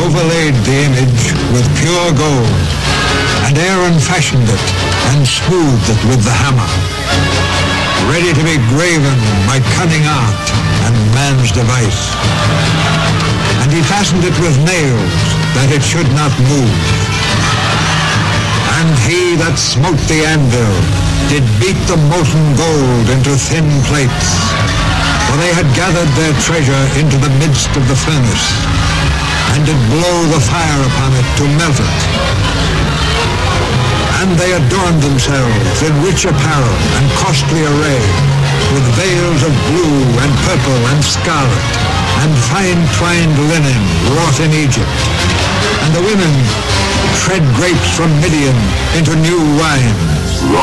overlaid the image with pure gold, and Aaron fashioned it and smoothed it with the hammer, ready to be graven by cunning art and man's device. And he fastened it with nails, that it should not move. And he that smote the anvil did beat the molten gold into thin plates, for they had gathered their treasure into the midst of the furnace, and did blow the fire upon it to melt it. And they adorned themselves in rich apparel and costly array, with veils of blue and purple and scarlet, and fine twined linen wrought in Egypt. And the women tread grapes from Midian into new wine.